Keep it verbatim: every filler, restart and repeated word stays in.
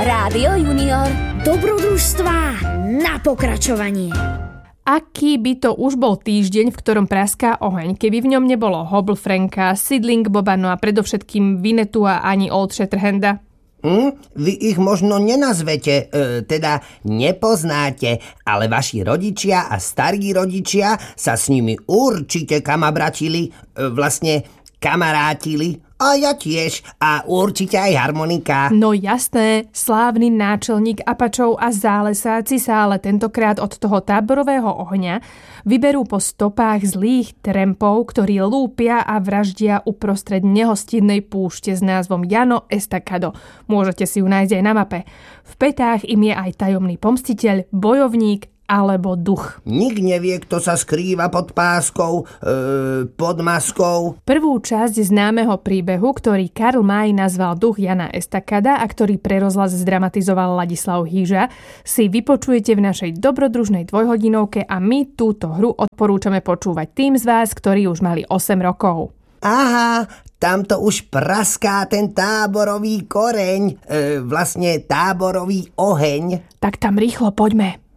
Rádio Junior. Dobrodružstvá na pokračovanie. Aký by to už bol týždeň, v ktorom praská oheň, keby v ňom nebolo Hobble Franka, Sidling Boba, no a predovšetkým Vinetu a ani Old Shatterhanda? Hm? Vy ich možno nenazvete, e, teda nepoznáte, ale vaši rodičia a starí rodičia sa s nimi určite kamabratili, e, vlastne kamarátili. A ja tiež. A určite aj harmonika. No jasné, slávny náčelník Apačov a zálesáci sa ale tentokrát od toho táborového ohňa vyberú po stopách zlých trempov, ktorí lúpia a vraždia uprostred nehostinnej púšte s názvom Llano Estacado. Môžete si ju nájsť aj na mape. V petách im je aj tajomný pomstiteľ, bojovník alebo duch. Nik nevie, kto sa skrýva pod páskou, e, pod maskou. Prvú časť známeho príbehu, ktorý Karl May nazval Duch Jana Estacada a ktorý pre rozhlas zdramatizoval Ladislav Hýža, si vypočujete v našej dobrodružnej dvojhodinovke a my túto hru odporúčame počúvať tým z vás, ktorí už mali osem rokov. Aha, tamto už praská ten táborový koreň, e, vlastne táborový oheň. Tak tam rýchlo poďme.